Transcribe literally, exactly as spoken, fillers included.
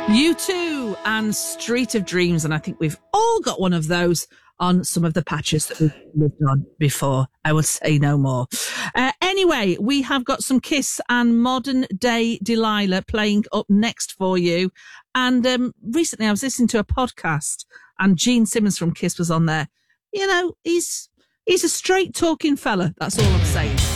U two and Street of Dreams, and I think we've all got one of those on some of the patches that we've lived on before. I will say no more. Uh, anyway, we have got some Kiss and Modern Day Delilah playing up next for you. And um, recently I was listening to a podcast and Gene Simmons from Kiss was on there. You know, he's he's a straight talking fella. That's all I'm saying.